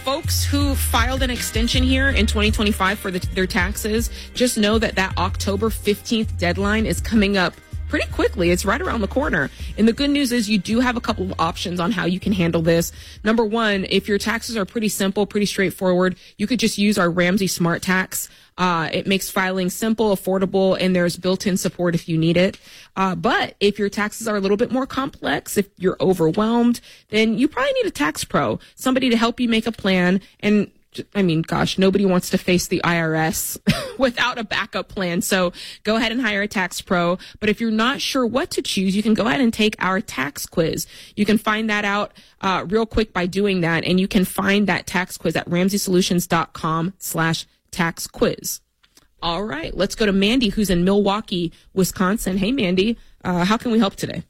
Folks who filed an extension here in 2025 for their taxes, just know that October 15th deadline is coming up pretty quickly. It's right around the corner. And the good news is you do have a couple of options on how you can handle this. Number one, if your taxes are pretty simple, pretty straightforward, you could just use our Ramsey Smart Tax. It makes filing simple, affordable, and there's built-in support if you need it. But if your taxes are a little bit more complex, if you're overwhelmed, then you probably need a tax pro, somebody to help you make a plan. And I mean, gosh, nobody wants to face the IRS without a backup plan. So go ahead and hire a tax pro. But if you're not sure what to choose, you can go ahead and take our tax quiz. You can find that out real quick by doing that. And you can find that tax quiz at RamseySolutions.com/tax quiz. All right, let's go to Mandy, who's in Milwaukee, Wisconsin. Hey, Mandy, how can we help today?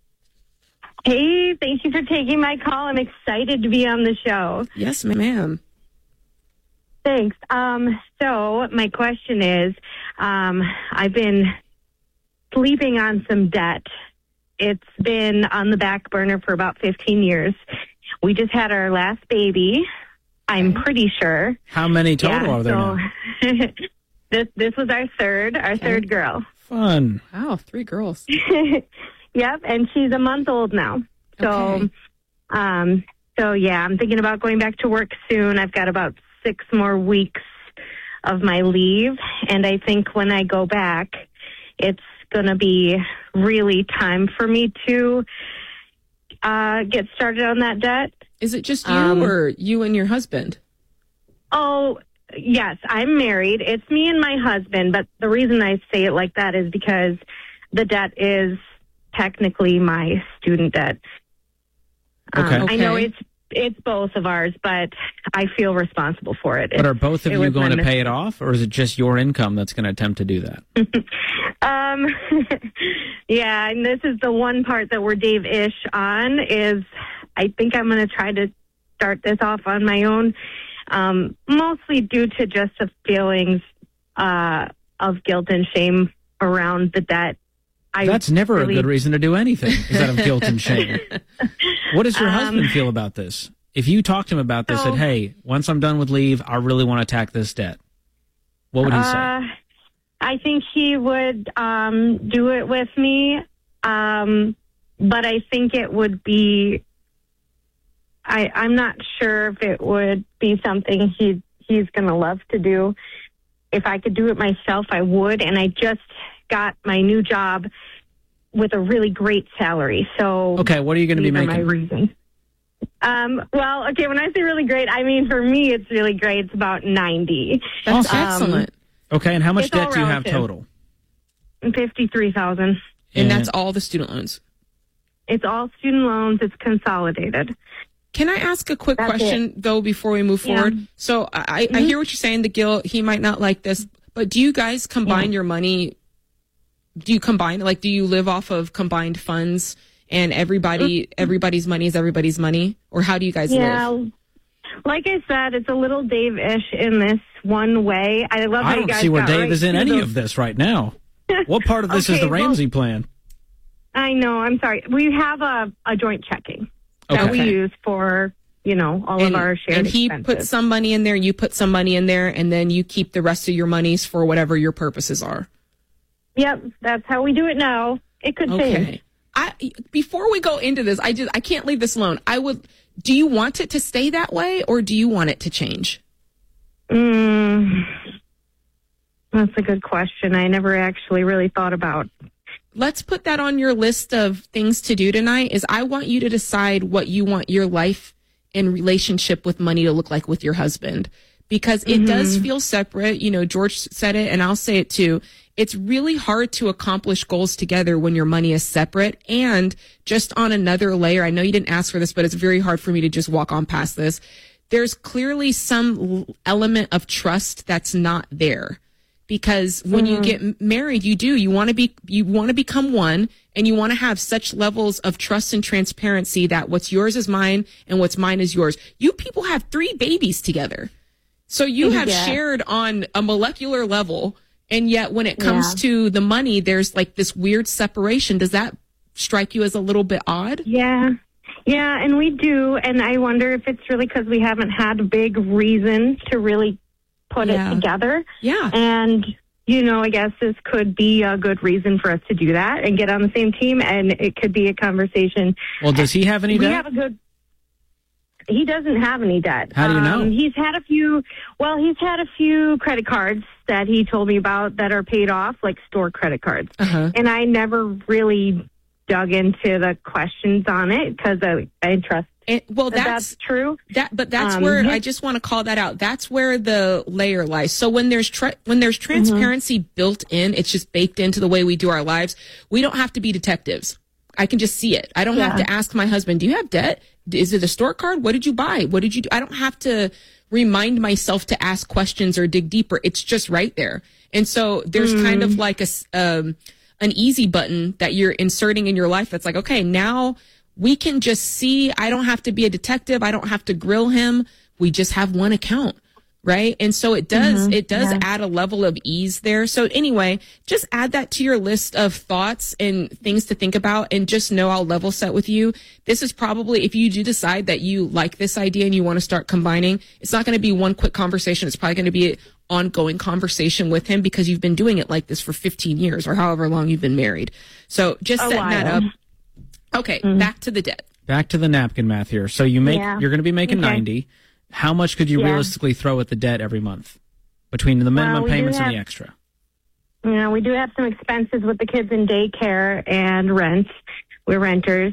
Hey, thank you for taking my call. I'm excited to be on the show. Yes, ma'am. Thanks. So my question is, I've been sleeping on some debt. It's been on the back burner for about 15 years. We just had our last baby, I'm pretty sure. How many total are there now? This was our third girl. Fun. Wow, 3 girls. Yep, and she's a month old now. So, Okay. So yeah, I'm thinking about going back to work soon. I've got about 6 more weeks of my leave, and I think when I go back, it's going to be really time for me to get started on that debt. Is it just you or you and your husband? Oh, yes, I'm married. It's me and my husband, but the reason I say it like that is because the debt is technically my student debt. Okay. I know it's both of ours, but I feel responsible for it. But are both of you going to pay it off, or is it just your income that's going to attempt to do that? Yeah, and this is the one part that we're Dave-ish on, is I think I'm going to try to start this off on my own, mostly due to just the feelings of guilt and shame around the debt. That's never a good reason to do anything, is out of guilt and shame. What does your husband feel about this? If you talked to him about this, said, hey, once I'm done with leave, I really want to attack this debt, what would he say? I think he would do it with me, but I think it would be, I'm not sure if it would be something he's going to love to do. If I could do it myself, I would, and I just got my new job with a really great salary. So okay, what are you going to be making? My reason. Well, okay, when I say really great, I mean for me it's really great. It's about 90. That's excellent. Okay, and how much debt do you have total? $53,000. And that's all the student loans? It's all student loans. It's consolidated. Can I ask a quick question, though, before we move forward? So I hear what you're saying, the guilt, he might not like this, but do you guys combine your money? Do you combine, like, do you live off of combined funds and everybody's money is everybody's money? Or how do you guys live? Yeah, like I said, it's a little Dave-ish in this one way. I love how you guys don't see where Dave right is in any of this right now. What part of this is the Ramsey plan? I know, I'm sorry. We have a joint checking that we use for, all of our shared And he expenses. puts some money in there, you put some money in there, and then you keep the rest of your monies for whatever your purposes are. Yep, that's how we do it now. It could change. Before we go into this, I can't leave this alone. Do you want it to stay that way, or do you want it to change? That's a good question. I never actually really thought about. Let's put that on your list of things to do tonight. Is I want you to decide what you want your life and relationship with money to look like with your husband, because it does feel separate. George said it, and I'll say it too. It's really hard to accomplish goals together when your money is separate. And just on another layer, I know you didn't ask for this, but it's very hard for me to just walk on past this. There's clearly some element of trust that's not there, because when you get married, you want to become one, and you want to have such levels of trust and transparency that what's yours is mine and what's mine is yours. You people have 3 babies together. So you have shared on a molecular level. And yet when it comes to the money, there's like this weird separation. Does that strike you as a little bit odd? Yeah. Yeah, and we do. And I wonder if it's really because we haven't had a big reason to really put it together. Yeah. And, I guess this could be a good reason for us to do that and get on the same team. And it could be a conversation. Well, does he have any debt? He doesn't have any debt. How do you know? He's had a few credit cards that he told me about that are paid off, like store credit cards. Uh-huh. And I never really dug into the questions on it because I trust. That's true. That's where I just want to call that out. That's where the layer lies. So when there's transparency built in, it's just baked into the way we do our lives. We don't have to be detectives. I can just see it. I don't have to ask my husband, do you have debt? Is it a store card? What did you buy? What did you do? I don't have to remind myself to ask questions or dig deeper. It's just right there. And so there's kind of like an easy button that you're inserting in your life that's like, okay, now we can just see. I don't have to be a detective. I don't have to grill him. We just have one account. Right. And so it does add a level of ease there. So anyway, just add that to your list of thoughts and things to think about, and just know I'll level set with you. This is probably, if you do decide that you like this idea and you want to start combining, it's not going to be one quick conversation. It's probably going to be an ongoing conversation with him because you've been doing it like this for 15 years or however long you've been married. So just setting that up. Okay. Back to the debt. Back to the napkin math here. So you're going to be making 90. How much could you realistically throw at the debt every month between the minimum payments and the extra? We do have some expenses with the kids in daycare and rent. We're renters.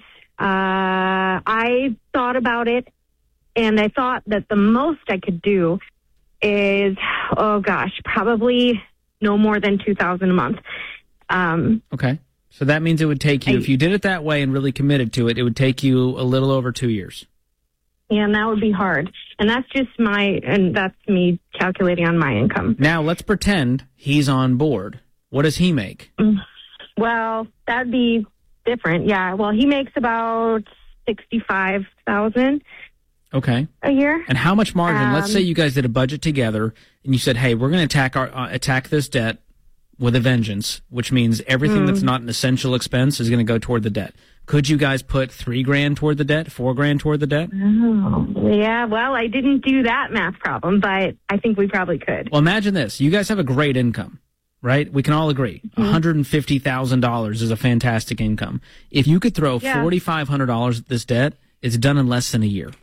I thought about it, and I thought that the most I could do is, probably no more than $2,000 a month. Okay. So that means it would take you, if you did it that way and really committed to it, it would take you a little over 2 years. Yeah, and that would be hard. And that's just that's me calculating on my income. Now, let's pretend he's on board. What does he make? Well, that'd be different. Yeah. Well, he makes about $65,000. Okay. A year. And how much margin? Let's say you guys did a budget together and you said, hey, we're going to attack this debt with a vengeance, which means everything that's not an essential expense is going to go toward the debt. Could you guys put $3,000 toward the debt, $4,000 toward the debt? Oh, yeah. Well, I didn't do that math problem, but I think we probably could. Well, imagine this. You guys have a great income, right? We can all agree. $150,000 is a fantastic income. If you could throw $4,500 at this debt, it's done in less than a year.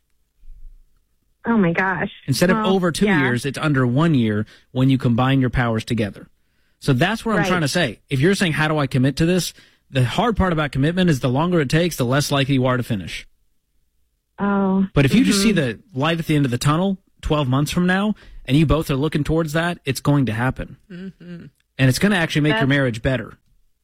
Oh, my gosh. Instead of over 2 years, it's under 1 year when you combine your powers together. So that's what I'm trying to say. If you're saying, how do I commit to this? The hard part about commitment is the longer it takes, the less likely you are to finish. Oh. But if you just see the light at the end of the tunnel 12 months from now, and you both are looking towards that, it's going to happen. And it's going to actually make your marriage better.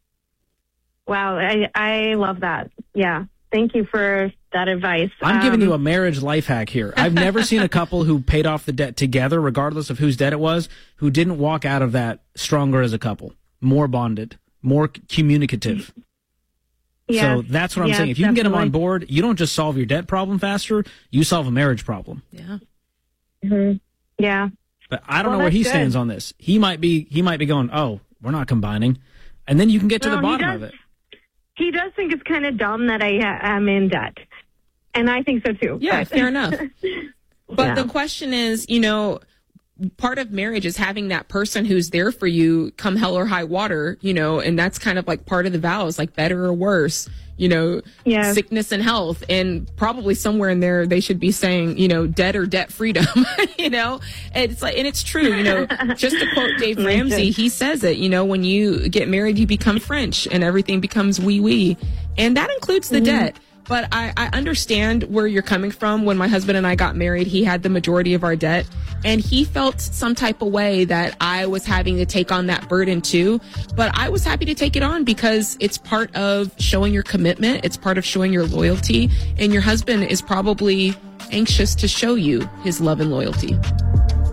Wow, I love that. Yeah. Thank you for that advice. I'm giving you a marriage life hack here. I've never seen a couple who paid off the debt together, regardless of whose debt it was, who didn't walk out of that stronger as a couple, more bonded, more communicative. Yes. So that's what I'm saying. If you can get them on board, you don't just solve your debt problem faster, you solve a marriage problem. Yeah. Yeah. But I don't know where he stands on this. He might be going, oh, we're not combining. And then you can get to the bottom of it. He does think it's kind of dumb that I am in debt. And I think so too. Yeah, fair enough. But the question is, part of marriage is having that person who's there for you come hell or high water, and that's kind of like part of the vows, like better or worse, sickness and health. And probably somewhere in there, they should be saying, debt or debt freedom, it's like, and it's true, just to quote Dave Ramsey, he says it, when you get married, you become French and everything becomes oui. And that includes the debt. But I understand where you're coming from. When my husband and I got married, he had the majority of our debt, and he felt some type of way that I was having to take on that burden too. But I was happy to take it on because it's part of showing your commitment. It's part of showing your loyalty. And your husband is probably anxious to show you his love and loyalty.